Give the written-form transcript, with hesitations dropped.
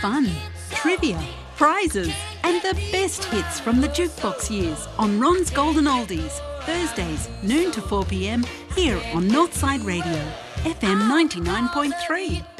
fun, trivia, prizes and the best hits from the jukebox years on Ron's Golden Oldies, Thursdays noon to 4 p.m. here on Northside Radio, FM 99.3.